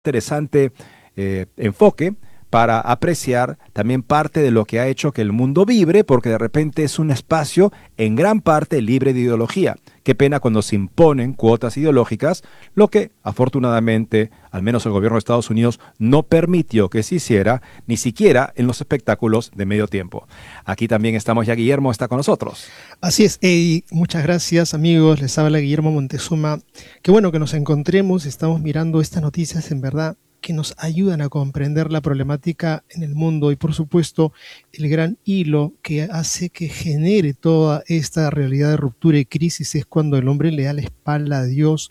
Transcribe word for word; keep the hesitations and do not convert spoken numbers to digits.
interesante eh, enfoque para apreciar también parte de lo que ha hecho que el mundo vibre, porque de repente es un espacio en gran parte libre de ideología. Qué pena cuando se imponen cuotas ideológicas, lo que afortunadamente, al menos el gobierno de Estados Unidos, no permitió que se hiciera, ni siquiera en los espectáculos de medio tiempo. Aquí también estamos, ya Guillermo está con nosotros. Así es, Eddie. Muchas gracias, amigos. Les habla Guillermo Montezuma. Qué bueno que nos encontremos. Estamos mirando estas noticias, en verdad, que nos ayudan a comprender la problemática en el mundo y, por supuesto, el gran hilo que hace que genere toda esta realidad de ruptura y crisis es cuando el hombre le da la espalda a Dios,